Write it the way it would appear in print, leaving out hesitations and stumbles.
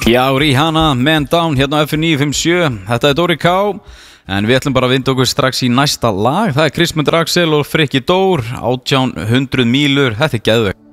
Já, Rihanna, Man Down, hérna á F957. Þetta Dóri K. En við ætlum bara að vinda okkur strax í næsta lag. Það Kristmundur Axel og Frikki Dór, 1800 mílur. Þetta geðveikt.